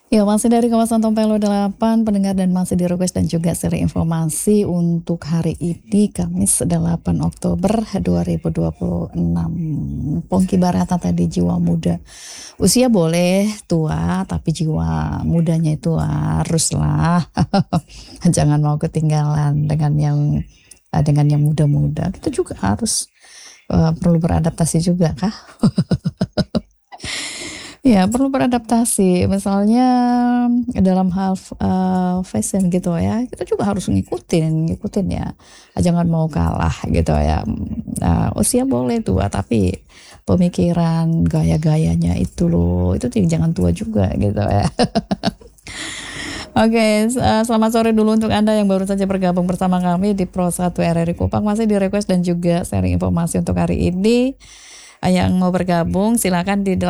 Ya, masih dari kawasan Tompelo 8 pendengar dan masih di request dan juga seri informasi untuk hari ini Kamis 8 Oktober 2026. Pongki Barata tadi jiwa muda. Usia boleh tua tapi jiwa mudanya itu haruslah jangan mau ketinggalan dengan yang muda-muda. Kita juga harus perlu beradaptasi juga kah? Ya, perlu beradaptasi. Misalnya dalam hal fashion gitu ya, kita juga harus ngikutin ya. Jangan mau kalah gitu ya. Usia boleh tua, tapi pemikiran gaya-gayanya itu loh, itu jangan tua juga gitu ya. Oke, selamat sore dulu untuk Anda yang baru saja bergabung bersama kami di Pro 1 RRI Kupang. Masih di request dan juga sharing informasi untuk hari ini. Yang mau bergabung silakan di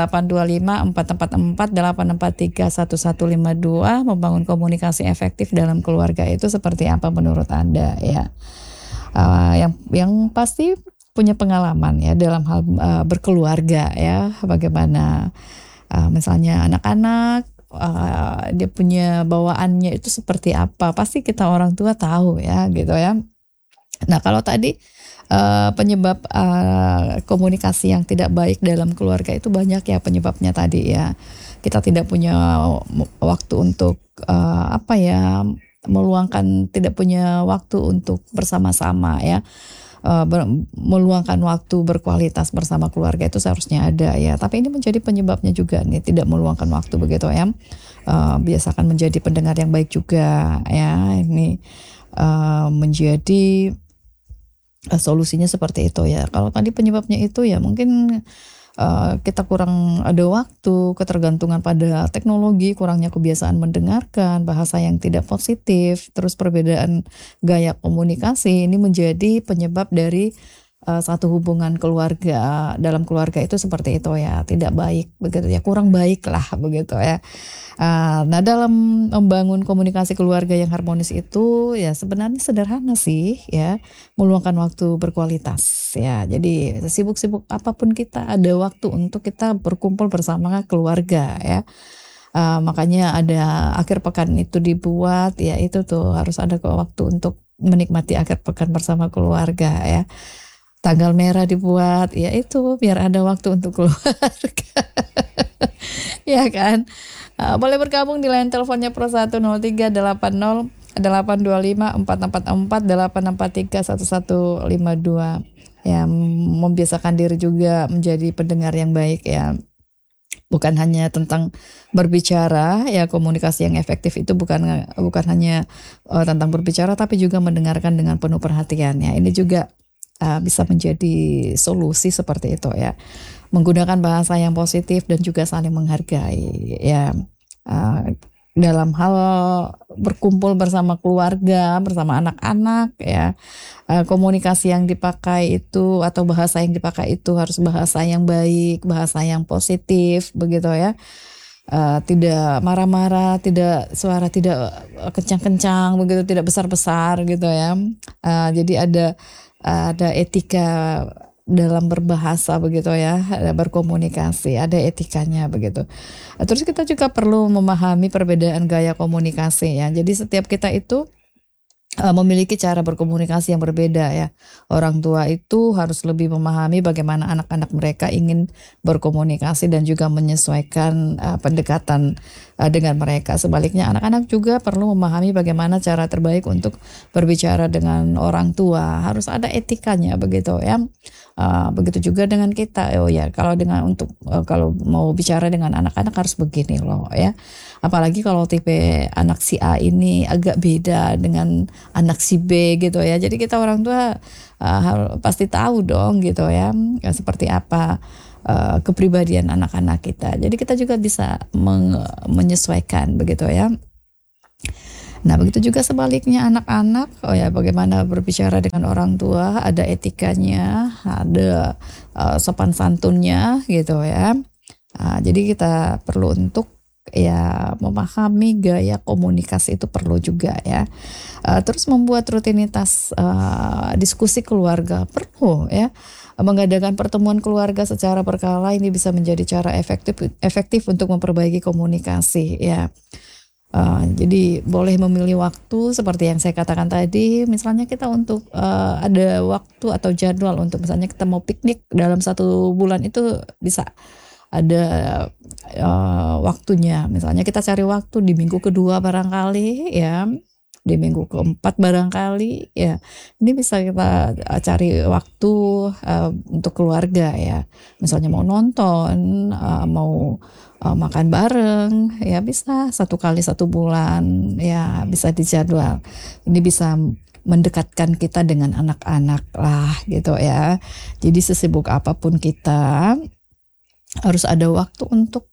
825-444-843-1152. Membangun komunikasi efektif dalam keluarga itu seperti apa menurut Anda ya? Yang pasti punya pengalaman ya dalam hal berkeluarga ya, bagaimana misalnya anak-anak dia punya bawaannya itu seperti apa, pasti kita orang tua tahu ya gitu ya. Nah, kalau tadi penyebab komunikasi yang tidak baik dalam keluarga itu banyak ya penyebabnya tadi ya. Kita tidak punya waktu untuk meluangkan, tidak punya waktu untuk bersama-sama ya. Meluangkan waktu berkualitas bersama keluarga itu seharusnya ada ya, tapi ini menjadi penyebabnya juga nih, tidak meluangkan waktu begitu ya. Biasakan menjadi pendengar yang baik juga ya, ini menjadi solusinya seperti itu ya. Kalau tadi penyebabnya itu ya mungkin kita kurang ada waktu, ketergantungan pada teknologi, kurangnya kebiasaan mendengarkan, bahasa yang tidak positif, terus perbedaan gaya komunikasi ini menjadi penyebab dari satu hubungan keluarga, dalam keluarga itu seperti itu ya, tidak baik begitu ya, kurang baik lah begitu ya. Nah, dalam membangun komunikasi keluarga yang harmonis itu ya sebenarnya sederhana sih ya, meluangkan waktu berkualitas ya. Jadi sibuk-sibuk apapun kita ada waktu untuk kita berkumpul bersama keluarga ya. Makanya ada akhir pekan itu dibuat ya, itu tuh harus ada waktu untuk menikmati akhir pekan bersama keluarga ya. Tanggal merah dibuat ya, itu biar ada waktu untuk keluarga. Ya kan. Boleh bergabung di line teleponnya Pro 10380 825 444 843 1152 ya, membiasakan diri juga menjadi pendengar yang baik ya. Bukan hanya tentang berbicara ya, komunikasi yang efektif itu bukan hanya tentang berbicara, tapi juga mendengarkan dengan penuh perhatian ya. Ini juga bisa menjadi solusi seperti itu ya. Menggunakan bahasa yang positif dan juga saling menghargai ya. Dalam hal berkumpul bersama keluarga, bersama anak-anak ya, komunikasi yang dipakai itu atau bahasa yang dipakai itu harus bahasa yang baik, bahasa yang positif begitu ya. Tidak marah-marah, tidak suara tidak kencang-kencang begitu, tidak besar-besar gitu ya. Jadi ada etika dalam berbahasa begitu ya, berkomunikasi, ada etikanya begitu. Terus kita juga perlu memahami perbedaan gaya komunikasi ya. Jadi setiap kita itu memiliki cara berkomunikasi yang berbeda ya. Orang tua itu harus lebih memahami bagaimana anak-anak mereka ingin berkomunikasi dan juga menyesuaikan pendekatan dengan mereka. Sebaliknya anak-anak juga perlu memahami bagaimana cara terbaik untuk berbicara dengan orang tua. Harus ada etikanya begitu ya. Begitu juga dengan kita. Oh ya, kalau mau bicara dengan anak-anak harus begini loh ya. Apalagi kalau tipe anak si A ini agak beda dengan anak si B gitu ya. Jadi kita orang tua pasti tahu dong gitu ya, seperti apa kepribadian anak-anak kita. Jadi kita juga bisa menyesuaikan begitu ya. Nah, begitu juga sebaliknya anak-anak, oh ya, bagaimana berbicara dengan orang tua, ada etikanya, ada sopan santunnya gitu ya. Jadi kita perlu untuk ya memahami gaya komunikasi itu perlu juga ya. Terus membuat rutinitas diskusi keluarga perlu ya. Mengadakan pertemuan keluarga secara berkala ini bisa menjadi cara efektif untuk memperbaiki komunikasi ya. Jadi boleh memilih waktu seperti yang saya katakan tadi, misalnya kita untuk ada waktu atau jadwal untuk misalnya kita mau piknik dalam 1 bulan itu bisa ada waktunya. Misalnya kita cari waktu di minggu kedua barangkali ya, di minggu keempat barangkali ya. Ini bisa kita cari waktu untuk keluarga ya. Misalnya mau nonton, mau makan bareng ya bisa 1 kali 1 bulan ya bisa dijadwal. Ini bisa mendekatkan kita dengan anak-anak lah gitu ya. Jadi sesibuk apapun kita harus ada waktu untuk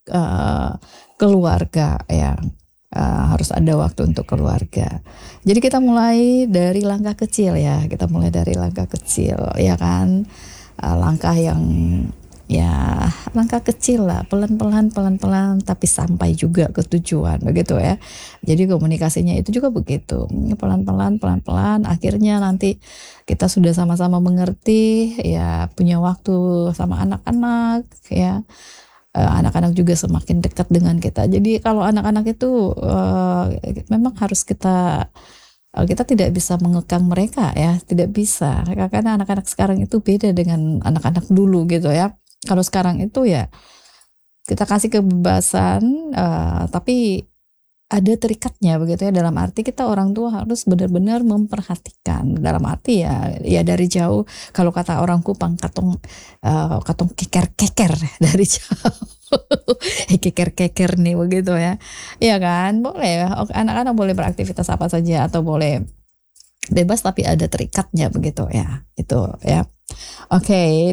keluarga ya. Harus ada waktu untuk keluarga. Jadi kita mulai dari langkah kecil ya. Kita mulai dari langkah kecil ya kan. Langkah yang ya langkah kecil lah, pelan-pelan tapi sampai juga ke tujuan begitu ya. Jadi komunikasinya itu juga begitu, pelan-pelan akhirnya nanti kita sudah sama-sama mengerti ya, punya waktu sama anak-anak ya. Anak-anak juga semakin dekat dengan kita. Jadi kalau anak-anak itu memang harus kita tidak bisa mengekang mereka ya, tidak bisa. Karena anak-anak sekarang itu beda dengan anak-anak dulu gitu ya. Kalau sekarang itu ya kita kasih kebebasan, tapi ada terikatnya begitu ya, dalam arti kita orang tua harus benar-benar memperhatikan, dalam arti ya dari jauh, kalau kata orang Kupang katong keker-keker dari jauh. Keker-keker nih begitu ya. Iya kan? Boleh anak-anak boleh beraktivitas apa saja atau boleh bebas tapi ada terikatnya begitu ya. Itu ya. Oke,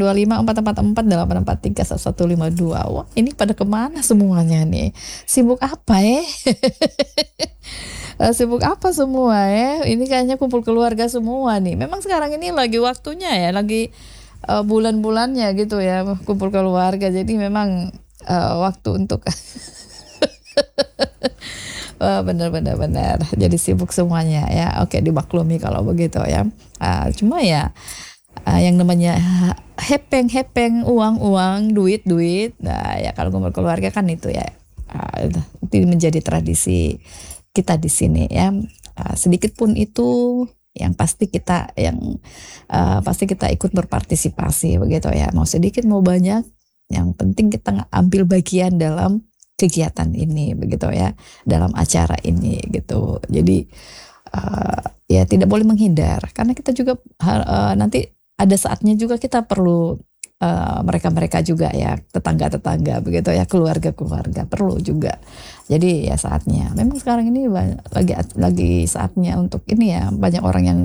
825-444-843-1152. Wah, ini pada kemana semuanya nih? Sibuk apa ya? Sibuk apa semua ya? Ini kayaknya kumpul keluarga semua nih. Memang sekarang ini lagi waktunya ya, lagi bulan-bulannya gitu ya, kumpul keluarga. Jadi memang waktu untuk benar. Jadi sibuk semuanya ya. Oke, dimaklumi kalau begitu ya. Cuma ya yang namanya hepeng uang duit. Nah ya kalau kumpul keluarga kan itu ya, itu menjadi tradisi kita di sini ya. Sedikit pun itu yang pasti kita ikut berpartisipasi begitu ya. Mau sedikit mau banyak, yang penting kita ambil bagian dalam kegiatan ini begitu ya, dalam acara ini gitu. Jadi ya tidak boleh menghindar, karena kita juga nanti ada saatnya juga kita perlu mereka juga ya, tetangga begitu ya, keluarga perlu juga. Jadi ya saatnya, memang sekarang ini lagi saatnya untuk ini ya, banyak orang yang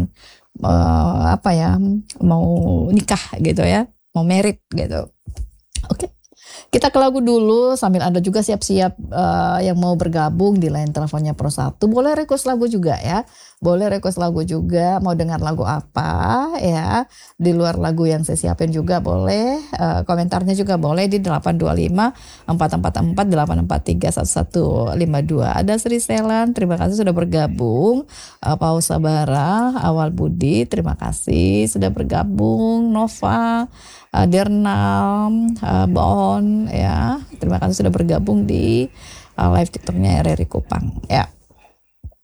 mau nikah gitu ya, mau merit gitu. Oke. Kita ke lagu dulu sambil Anda juga siap-siap yang mau bergabung di line teleponnya Pro 1. Boleh request lagu juga ya. Boleh request lagu juga, mau dengar lagu apa ya. Di luar lagu yang saya siapin juga boleh. Komentarnya juga boleh di 825-444-843-1152. Ada Sri Selan, terima kasih sudah bergabung. Paus Sabara, Awal Budi, terima kasih sudah bergabung. Nova, Dernam, Bon ya, terima kasih sudah bergabung di live TikToknya RRI Kupang ya.